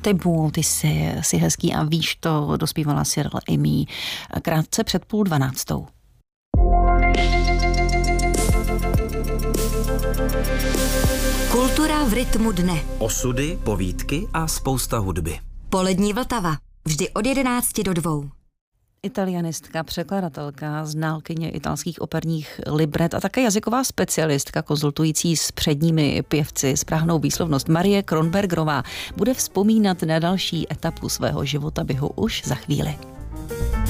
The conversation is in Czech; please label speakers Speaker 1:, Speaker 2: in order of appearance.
Speaker 1: Tybu, ty jsi hezký a víš to, dospívala Cyril Amy krátce před 11:30.
Speaker 2: Kultura v rytmu dne.
Speaker 3: Osudy, povídky a spousta hudby.
Speaker 2: Polední Vltava. Vždy od 11 do 2.
Speaker 1: Italianistka, překladatelka, znalkyně italských operních libret a také jazyková specialistka konzultující s předními pěvci správnou výslovnost Marie Kronbergerová bude vzpomínat na další etapu svého života běhu už za chvíli.